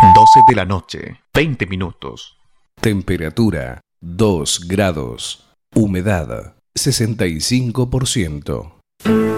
12 de la noche, 20 minutos. Temperatura 2 grados. Humedad 65%.